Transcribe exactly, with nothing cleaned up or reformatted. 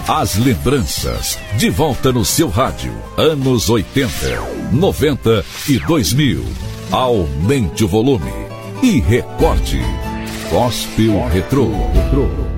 As lembranças, de volta no seu rádio. Anos oitenta, noventa e dois mil. Aumente o volume e recorde. Gospel Retrô. Retrô.